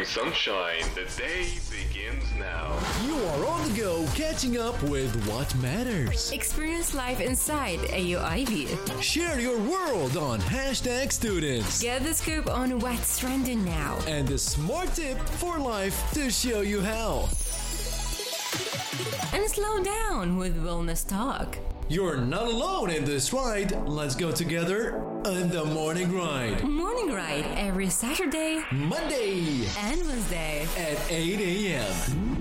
morning sunshine. The day begins now. You are on the go, catching up with what matters. Experience life inside AUIB. Share your world on #students. Get the scoop on what's trending now. And the smart tip for life to show you how. And slow down with wellness talk. You're not alone in this ride. Let's go together on the morning ride. Morning ride every Saturday, Monday and Wednesday at 8 a.m.